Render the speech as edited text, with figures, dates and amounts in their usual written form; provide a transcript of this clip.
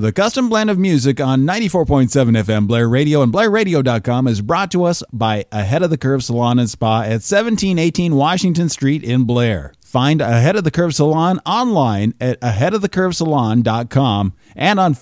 The custom blend of music on 94.7 FM Blair Radio and BlairRadio.com is brought to us by Ahead of the Curve Salon and Spa at 1718 Washington Street in Blair. Find Ahead of the Curve Salon online at aheadofthecurvesalon.com and on